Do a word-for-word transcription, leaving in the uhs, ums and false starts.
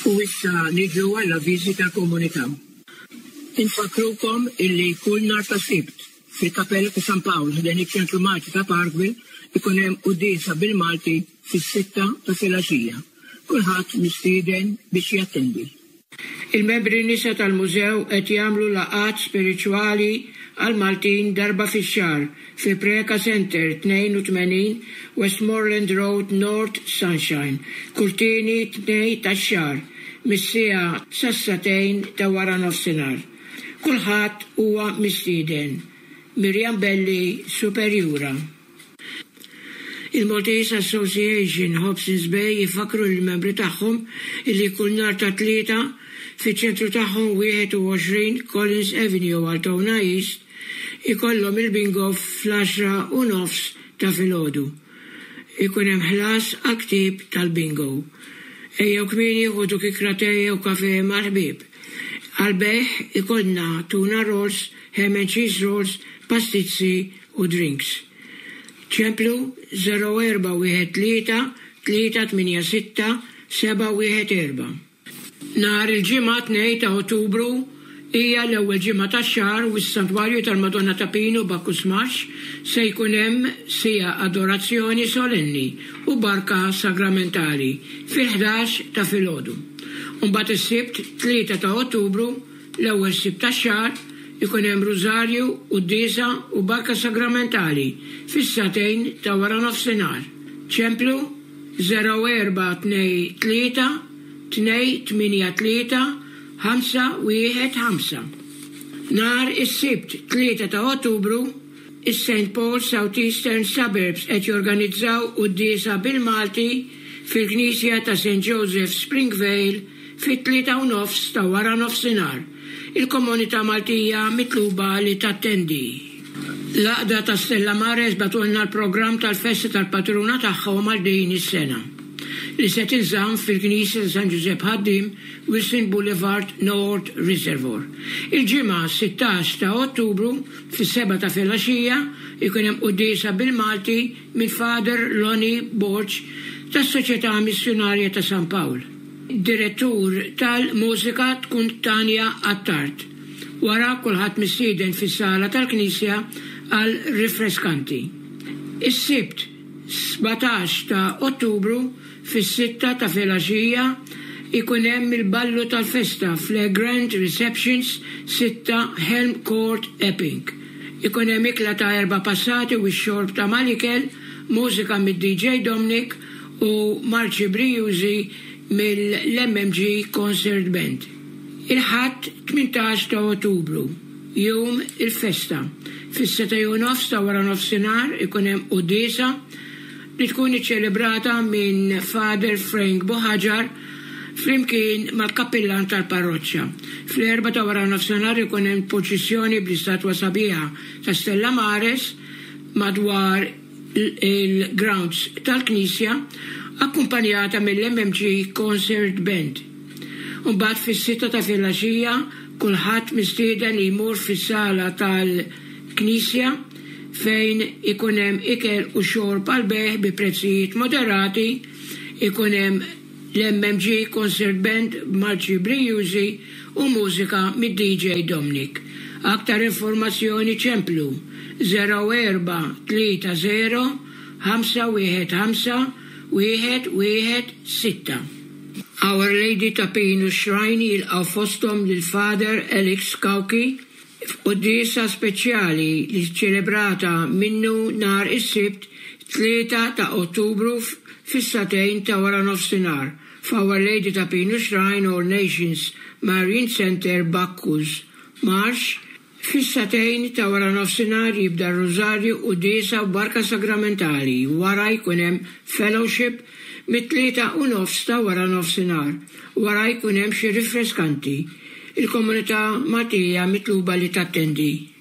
U issa nidlu għalla viżita komunità. Infakrukom illi kull nhar ta' Sibt fil-Kappella ta' San Pawl ħdejn iċ-Ċentru Malti ta' Parkville ikun hemm qudiesa bil-Malti fis-sitta ta' filgħaxija. Kulħadd mistieden biex jattendi. Il-membri nisa tal-mużew qed jagħmlu laqgħat spiriċwali għal Maltin darba fix-xahar fi Preka Center tnejn u tmenin Westmoreland Road North Sunshine, kull tieni tnejn tax-xahar mis-siegħa sas-satejn ta' wara nofsinhar. Kulħadd huwa mistieden. Miriam Belli, Superjura. Il-Maltese Association Hobsons Bay jifakru l-membri tagħhom illi kull nhar ta' tlieta fiċ-ċentru tagħhom wieħed u għoxrin Collins Avenue Altona East ikollhom il-bingo fl-għaxra u nofs ta' filgħodu. Ikun hemm ħlas għal-ktib tal-bingo. Ejjew kmieni ħudu kikra tejja u kafe mal-ħbieb. Għal-beħ ikollna tuna rolls, ham and cheese rolls, pastizzi u drinks. ċemplu zero erba' wieħed tlieta tlieta tminja sitta seba' wieħed erba'. Nhar il-ġimgħa tnejn ta' Ottubru hija l-ewwel ġimgħa tax-xahar u s-Santwarju tal-Madonna ta' Pino Bacchus Marx se jkun hemm sija adorazzjoni solenni u barka sagramentali fil-ħdax ta' filgħodu. Mbagħad is-Sibt tlieta ta' Ottubru l-ewwel Sibt tax-xahar ikun hemm rużarju u d-diesa u barka sagramentali fis-satejn ta' wara nofsinhar. ċemplu zero erba' tnejn tlieta tnejn tminja tlieta ħamsa wieħed ħamsa. Nhar is-Sibt tlieta ta' Ottubru is-Saint Paul South Eastern Suburbs qed jorganizzaw qudiesa bil-Malti fil-Knisja ta' Saint Joseph Springvale fit-tlieta u nofs ta' wara nofsinhar. Il-komunità Maltija mitluba li tattendi. L-għaqda ta' Stella Mares batulna l-programm tal-festa tal-patruna tagħhom għal din is-sena li se tinżamm fil-Knisja ta' San Giuseppe Ħaddim, Wilson Boulevard North Reservoir. Il-ġimgħa sittax ta' Ottubru fis-seba' ta' filgħaxija ikun hemm qudiesa bil-Malti mill-Father Lonnie Borch tas-Soċjetà Missjonarja ta' San Pawl. Direttur tal-mużika tkun Tanja Attart. Wara kulħadd mistieden fis-sala tal-Knisja għal rifreskanti. Is-Sibt sebatax ta' Ottubru fis-sitta ta' filgħaxija ikun hemm il-ballu tal-festa fl-Grand Receptions sitta Helm Court Epping. Ikun hemm ikla ta' erba' passati u x-xorb ta' malikel, mużika mid-D J Dominic u marċi Brijużi mill-M M G Concert Band. Il-ħadd tmintax ta' Ottubru, jum il-festa. Fis-seta' u nofs ta' wara nofsinhar ikun hemm qudiesa li tkun iċċelebrata minn Father Frank Bohaġar flimkien mal-kappillan tal-parroċċja. Fl-erba' ta' wara nofsinhar ikun hemm proċessjoni bl-istatwa sabiħa ta' Stella Mares madwar il-grounds tal-Knisja akkumpanjata mill-M M G Concert Band. Mbagħad fis-sitta ta' filgħaxija kulħadd mistieden li jmur fis-sala tal-Knisja fejn ikun hemm ikel u xorb għall-beħ bi prezzijiet moderati, ikun hemm l-M M G Concert Band Marċi Brijużi u mużika mid-D J Dominic. Aktar informazzjoni ċemplu zero erba' tlieta zero ħamsa wieħed ħamsa wieħed wieħed sitta. Our Lady ta' Pino Shrine jilqgħu fosthom lil Father Alex Kawki f'qudiesa speċjali li ċċelebrata minnu nhar is-Sibt tlieta ta' Ottubru fis-satejn ta' wara nofsinhar f'Our Lady ta' Pino Shrine All Nations Marine Center Bacchus Marx. Fis-satejn ta' wara nofsinhar jibda r-Rużarju qudiesa u barka sagramentali, wara jkun hemm fellowship mit-tlieta u nofs ta' wara nofsinhar, wara jkun hemm xi rifreskanti. Il-komunità Maltija mitluba li tattendi.